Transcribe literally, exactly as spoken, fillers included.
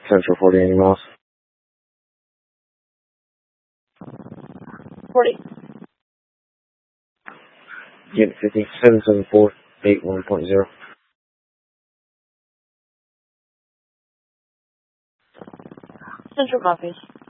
Central forty, any miles? forty. Unit fifty, seven seven four eight one point zero. Central copies.